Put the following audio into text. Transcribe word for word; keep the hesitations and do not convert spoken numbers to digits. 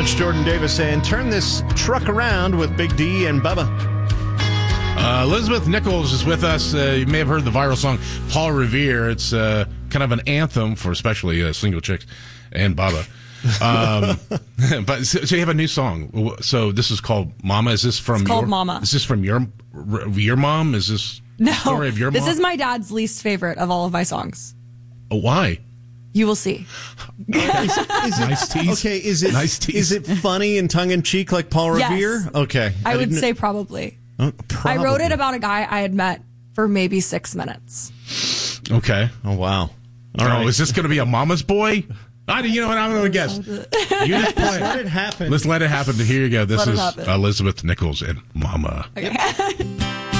That's Jordan Davis saying, turn this truck around with Big D and Bubba. Uh, Elizabeth Nichols is with us. Uh, you may have heard the viral song Paul Revere. It's uh, kind of an anthem for especially uh, single chicks and Bubba. Um, but so, so you have a new song. So this is called Mama. Is this from it's called your, Mama. Is this from your your mom? Is this no? The story of your this mom? is my dad's least favorite of all of my songs. Oh, why? You will see. Is, is it, nice tease. Okay, is it nice tease. Is it funny and tongue in cheek like Paul Yes. Revere? Okay, I, I would didn't- say probably. Oh, probably. I wrote it about a guy I had met for maybe six minutes. Okay. Oh wow. All right. Is this going to be a mama's boy? I, you know what? I'm going to guess. You just play. Let it happen. Let's let it happen. Here you go. This Let it is happen. Elizabeth Nichols and Mama. Okay.